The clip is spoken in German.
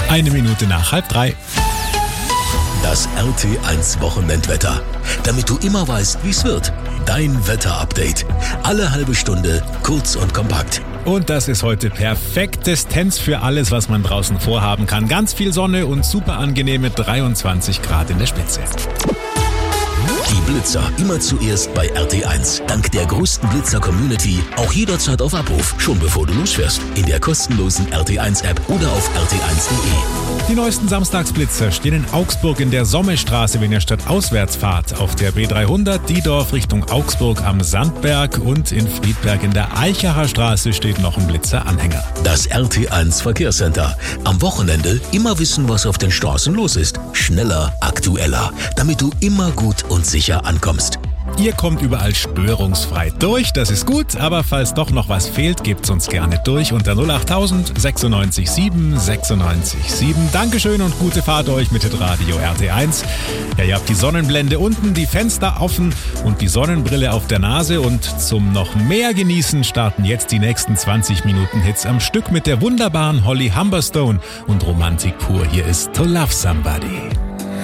Eine Minute nach 2:30. Das RT1 Wochenendwetter. Damit du immer weißt, wie es wird. Dein Wetterupdate. Alle halbe Stunde, kurz und kompakt. Und das ist heute perfektestens für alles, was man draußen vorhaben kann. Ganz viel Sonne und super angenehme 23 Grad in der Spitze. Die Blitzer immer zuerst bei RT1. Dank der größten Blitzer-Community auch jederzeit auf Abruf, schon bevor du losfährst. In der kostenlosen RT1-App oder auf rt1.de. Die neuesten Samstagsblitzer stehen in Augsburg in der Sommestraße, wenn ihr statt auswärts fahrt. Auf der B300 Diedorf Richtung Augsburg am Sandberg und in Friedberg in der Eichacher Straße steht noch ein Blitzer-Anhänger. Das RT1 Verkehrscenter. Am Wochenende immer wissen, was auf den Straßen los ist. Schneller, aktueller, damit du immer gut und sicher ankommst. Ihr kommt überall störungsfrei durch, das ist gut, aber falls doch noch was fehlt, gebt's uns gerne durch unter 08000 96 7 96 7. Dankeschön und gute Fahrt euch mit Radio RT1. Ja, ihr habt die Sonnenblende unten, die Fenster offen und die Sonnenbrille auf der Nase und zum noch mehr Genießen starten jetzt die nächsten 20 Minuten Hits am Stück mit der wunderbaren Holly Humberstone und Romantik pur. Hier ist To Love Somebody.